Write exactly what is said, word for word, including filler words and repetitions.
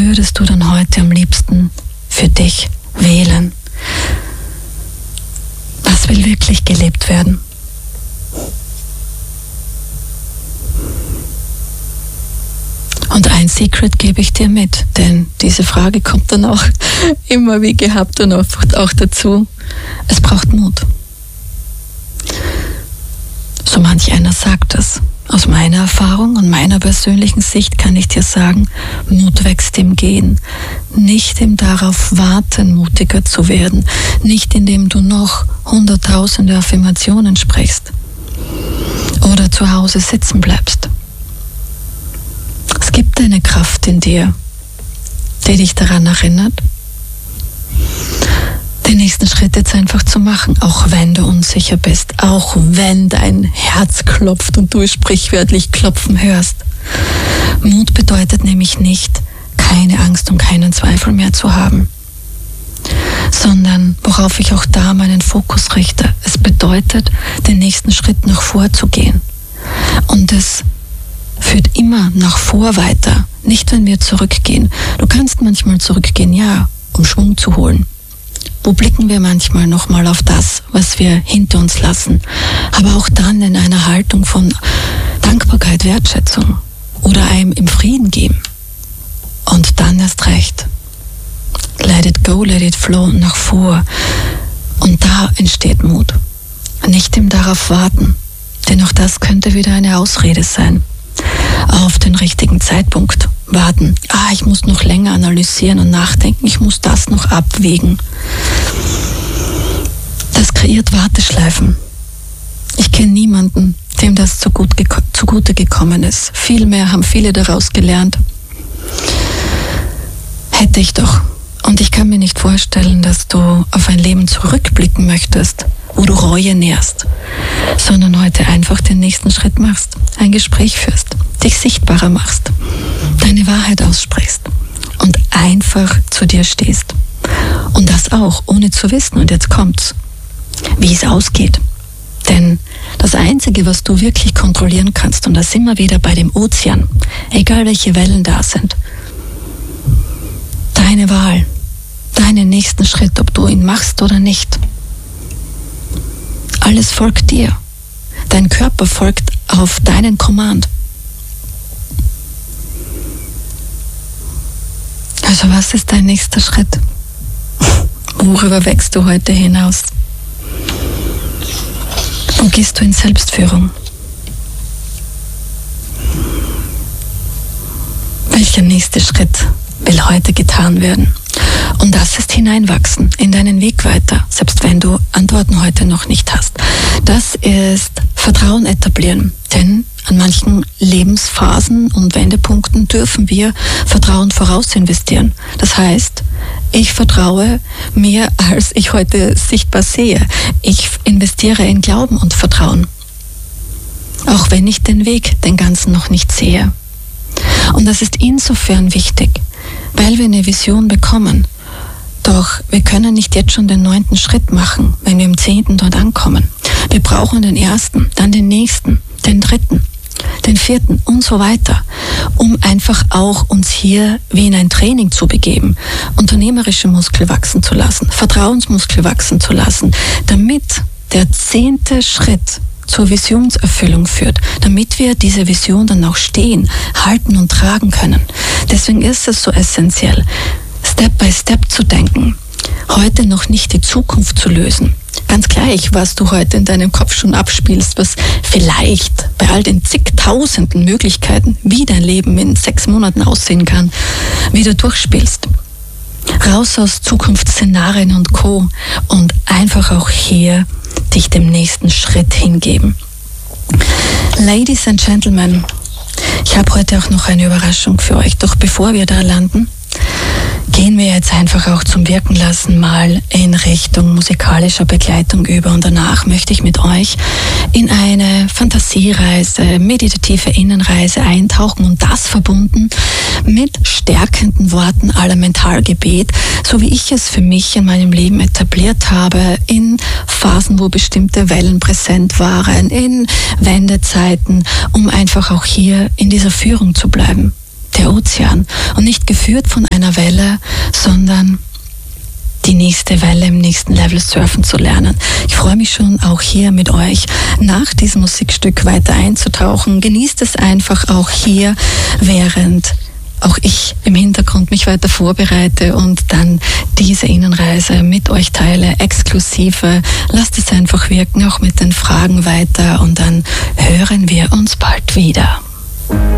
würdest du dann heute am liebsten für dich wählen? Was will wirklich gelebt werden? Und ein Secret gebe ich dir mit, denn diese Frage kommt dann auch immer wie gehabt und auch dazu. Es braucht Mut. So manch einer sagt es. Aus meiner Erfahrung und meiner persönlichen Sicht kann ich dir sagen, Mut wächst im Gehen. Nicht im darauf warten, mutiger zu werden. Nicht indem du noch hunderttausende Affirmationen sprichst oder zu Hause sitzen bleibst. Es gibt eine Kraft in dir, die dich daran erinnert, den nächsten Schritt jetzt einfach zu machen, auch wenn du unsicher bist, auch wenn dein Herz klopft und du es sprichwörtlich klopfen hörst. Mut bedeutet nämlich nicht, keine Angst und keinen Zweifel mehr zu haben, sondern worauf ich auch da meinen Fokus richte. Es bedeutet, den nächsten Schritt nach vor zu gehen. Und es führt immer nach vor weiter, nicht wenn wir zurückgehen. Du kannst manchmal zurückgehen, ja, um Schwung zu holen. Wo blicken wir manchmal nochmal auf das, was wir hinter uns lassen, aber auch dann in einer Haltung von Dankbarkeit, Wertschätzung oder einem im Frieden geben. Und dann erst recht. Let it go, let it flow, nach vor. Und da entsteht Mut. Nicht im darauf warten, denn auch das könnte wieder eine Ausrede sein. Auf den richtigen Zeitpunkt warten. Ah, ich muss noch länger analysieren und nachdenken. Ich muss das noch abwägen. Das kreiert Warteschleifen. Ich kenne niemanden, dem das zu gut geko- zugute gekommen ist. Vielmehr haben viele daraus gelernt. Hätte ich doch. Und ich kann mir nicht vorstellen, dass du auf ein Leben zurückblicken möchtest, wo du Reue nährst, sondern heute einfach den nächsten Schritt machst, ein Gespräch führst, dich sichtbarer machst, deine Wahrheit aussprichst und einfach zu dir stehst. Und das auch, ohne zu wissen, und jetzt kommt's, wie es ausgeht. Denn das Einzige, was du wirklich kontrollieren kannst, und da sind wir wieder bei dem Ozean, egal welche Wellen da sind, deine Wahl, deinen nächsten Schritt, ob du ihn machst oder nicht. Alles folgt dir. Dein Körper folgt auf deinen Command. Also was ist dein nächster Schritt? Worüber wächst du heute hinaus? Wo gehst du in Selbstführung? Welcher nächste Schritt will heute getan werden? Und das ist hineinwachsen in deinen Weg weiter, selbst wenn du Antworten heute noch nicht hast. Das ist Vertrauen etablieren, denn an manchen Lebensphasen und Wendepunkten dürfen wir Vertrauen voraus investieren. Das heißt, ich vertraue mehr, als ich heute sichtbar sehe. Ich investiere in Glauben und Vertrauen, auch wenn ich den Weg, den ganzen noch nicht sehe. Und das ist insofern wichtig, weil wir eine Vision bekommen. Doch wir können nicht jetzt schon den neunten Schritt machen, wenn wir im zehnten dort ankommen. Wir brauchen den ersten, dann den nächsten, den dritten, den vierten und so weiter, um einfach auch uns hier wie in ein Training zu begeben, unternehmerische Muskel wachsen zu lassen, Vertrauensmuskel wachsen zu lassen, damit der zehnte Schritt zur Visionserfüllung führt, damit wir diese Vision dann auch stehen, halten und tragen können. Deswegen ist es so essentiell, Step by Step zu denken, heute noch nicht die Zukunft zu lösen. Ganz gleich, was du heute in deinem Kopf schon abspielst, was vielleicht bei all den zigtausenden Möglichkeiten, wie dein Leben in sechs Monaten aussehen kann, wieder durchspielst. Raus aus Zukunftsszenarien und Co. und einfach auch hier dich dem nächsten Schritt hingeben. Ladies and Gentlemen, ich habe heute auch noch eine Überraschung für euch. Doch bevor wir da landen, gehen wir jetzt einfach auch zum Wirken lassen mal in Richtung musikalischer Begleitung über. Und danach möchte ich mit euch in eine Fantasiereise, meditative Innenreise eintauchen und das verbunden mit stärkenden Worten aller Mentalgebet, so wie ich es für mich in meinem Leben etabliert habe, in Phasen, wo bestimmte Wellen präsent waren, in Wendezeiten, um einfach auch hier in dieser Führung zu bleiben. der Ozean und nicht geführt von einer Welle, sondern die nächste Welle im nächsten Level surfen zu lernen. Ich freue mich schon, auch hier mit euch nach diesem Musikstück weiter einzutauchen. Genießt es einfach auch hier, während auch ich im Hintergrund mich weiter vorbereite und dann diese Innenreise mit euch teile, exklusive. Lasst es einfach wirken, auch mit den Fragen weiter, und dann hören wir uns bald wieder.